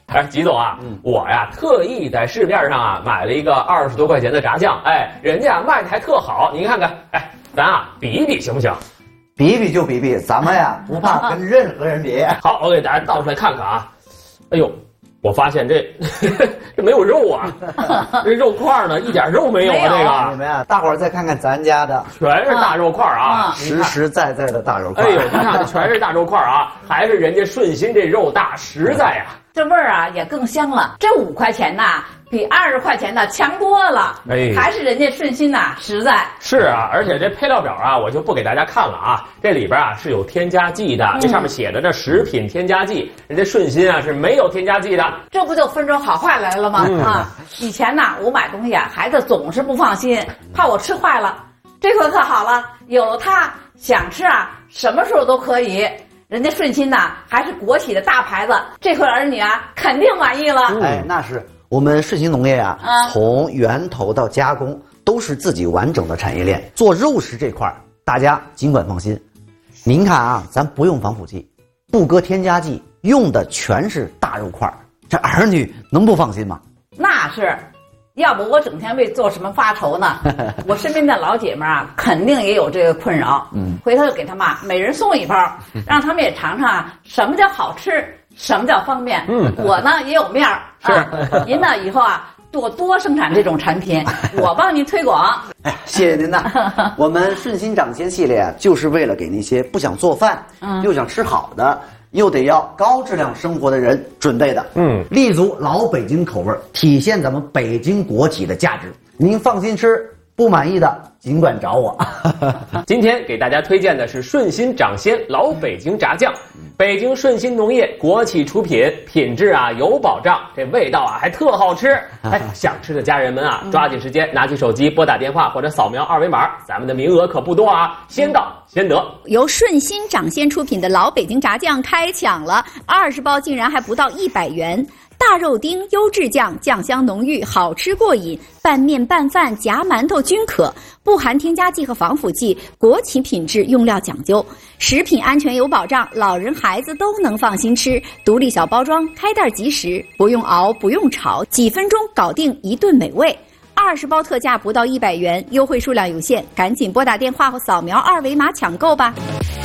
哎，吉总啊，我呀特意在市面上啊买了一个20多块钱的炸酱，哎，人家卖的还特好，您看看，哎，咱啊比一比行不行？ 比比就比比，咱们呀不怕跟任何人比。 好，我给大家倒出来看看啊。哎呦，我发现这这没有肉啊，这肉块呢一点肉没有啊，这个。 你们呀，大伙儿再看看咱家的， 全是大肉块啊， 实实在在的大肉块。 哎呦，你看全是大肉块啊，还是人家顺心这肉大实在呀。 这味儿啊也更香了。这5块钱呐，比20块钱的强多了。 哎， 还是人家顺心呐，实在。 是啊，而且这配料表啊，我就不给大家看了啊。这里边啊是有添加剂的，这上面写着这食品添加剂，人家顺心啊是没有添加剂的。 这不就分出好坏来了吗？以前呐，我买东西啊，孩子总是不放心，怕我吃坏了。这回可好了，有了它，想吃啊，什么时候都可以。人家顺心呐，还是国企的大牌子，这回儿女啊肯定满意了。 哎，那是我们顺心农业啊，从源头到加工都是自己完整的产业链。做肉食这块，大家尽管放心。您看啊，咱不用防腐剂，不搁添加剂，用的全是大肉块，这儿女能不放心吗？ 那是。要不我整天为做什么发愁呢？我身边的老姐们啊，肯定也有这个困扰。回头就给他们每人送一包，让他们也尝尝什么叫好吃，什么叫方便。我呢也有面儿。是，您呢以后啊多生产这种产品，我帮您推广。 哎，谢谢您呐。我们顺心掌鲜系列啊，就是为了给那些不想做饭，又想吃好的，又得要高质量生活的人准备的。立足老北京口味，体现咱们北京国企的价值。您放心吃，不满意的尽管找我。 今天给大家推荐的是顺心掌鲜老北京炸酱，北京顺心农业国企出品，品质啊有保障，这味道啊还特好吃。哎，想吃的家人们啊，抓紧时间拿起手机拨打电话或者扫描2维码，咱们的名额可不多啊，先到先得。 由顺心掌鲜出品的老北京炸酱开抢了，20包竟然还不到100元。大肉丁优质酱，酱香浓郁，好吃过瘾，拌面拌饭夹馒头均可，不含添加剂和防腐剂，国企品质，用料讲究，食品安全有保障，老人孩子都能放心吃。独立小包装，开袋即食，不用熬，不用炒，几分钟搞定一顿美味。20包特价不到100元，优惠数量有限，赶紧拨打电话或扫描2维码抢购吧。